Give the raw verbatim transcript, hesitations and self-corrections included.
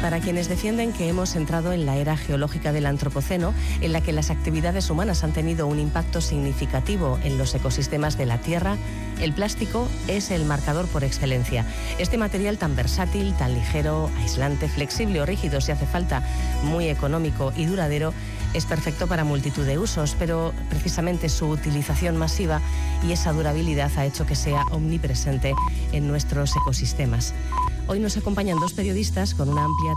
Para quienes defienden que hemos entrado en la era geológica del Antropoceno, en la que las actividades humanas han tenido un impacto significativo en los ecosistemas de la Tierra, el plástico es el marcador por excelencia. Este material tan versátil, tan ligero, aislante, flexible o rígido si hace falta, muy económico y duradero, es perfecto para multitud de usos, pero precisamente su utilización masiva y esa durabilidad ha hecho que sea omnipresente en nuestros ecosistemas. Hoy nos acompañan dos periodistas con una amplia